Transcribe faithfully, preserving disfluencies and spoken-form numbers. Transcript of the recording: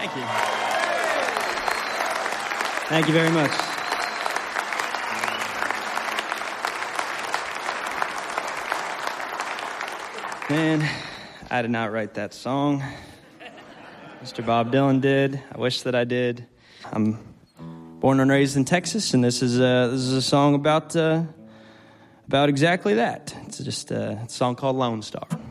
Thank you. Thank you very much. Man, I did not write that song. Mister Bob Dylan did. I wish that I did. I'm born and raised in Texas, and this is a, this is a song about uh, about exactly that. It's just a song called Lone Star.